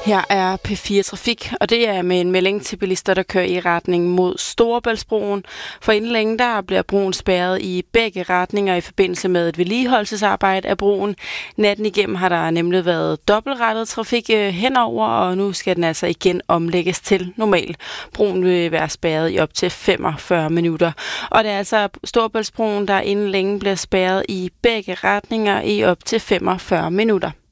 Her er P4 Trafik, og det er med en melding til bilister, der kører i retning mod Storebæltsbroen. For inden længe der bliver broen spærret i begge retninger i forbindelse med et vedligeholdelsesarbejde af broen. Natten igennem har der nemlig været dobbeltrettet trafik henover, og nu skal den altså igen omlægges til normal. Broen vil være spærret i op til 45 minutter. Og det er altså Storebæltsbroen, der inden længe bliver spærret i begge retninger i op til 45 minutter.